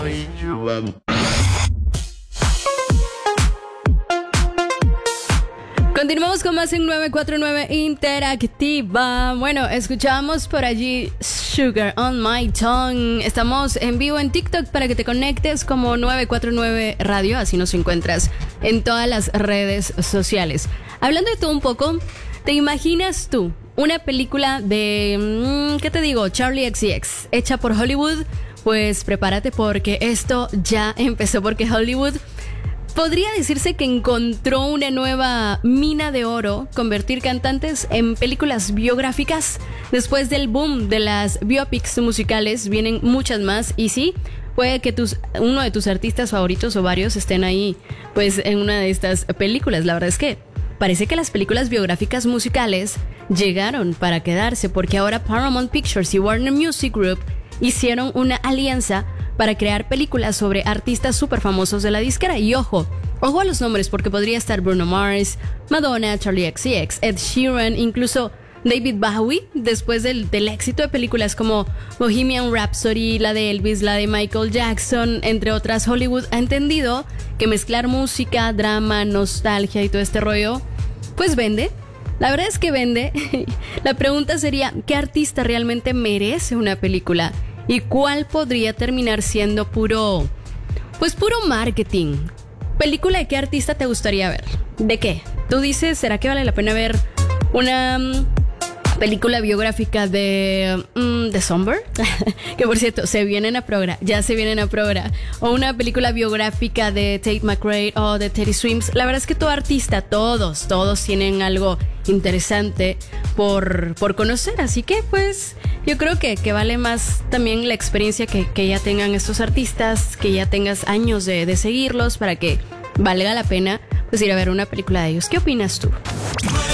Continuamos con más en 949 Interactiva. Bueno, escuchamos por allí Sugar on My Tongue. Estamos en vivo en TikTok para que te conectes como 949 Radio, así nos encuentras en todas las redes sociales. Hablando de todo un poco, ¿te imaginas tú una película de, qué te digo, Charlie XCX, hecha por Hollywood? Pues prepárate porque esto ya empezó, porque Hollywood podría decirse que encontró una nueva mina de oro: convertir cantantes en películas biográficas. Después del boom de las biopics musicales vienen muchas más, y sí, puede que uno de tus artistas favoritos o varios estén ahí pues en una de estas películas. La verdad es que parece que las películas biográficas musicales llegaron para quedarse, porque ahora Paramount Pictures y Warner Music Group hicieron una alianza para crear películas sobre artistas súper famosos de la disquera. Y ojo a los nombres, porque podría estar Bruno Mars, Madonna, Charlie XCX, Ed Sheeran, incluso David Bowie, después del éxito de películas como Bohemian Rhapsody, la de Elvis, la de Michael Jackson, entre otras. Hollywood ha entendido que mezclar música, drama, nostalgia y todo este rollo pues vende. La verdad es que vende. La pregunta sería, ¿qué artista realmente merece una película? ¿Y cuál podría terminar siendo puro marketing? ¿Película de qué artista te gustaría ver? ¿De qué? Tú dices, ¿será que vale la pena ver una película biográfica de Somber? Que por cierto, ya se vienen a progra. O una película biográfica de Tate McRae o de Teddy Swims. La verdad es que todo artista, todos tienen algo interesante por conocer. Así que pues yo creo que vale más también la experiencia que ya tengan estos artistas, que ya tengas años de seguirlos, para que valga la pena pues ir a ver una película de ellos. ¿Qué opinas tú?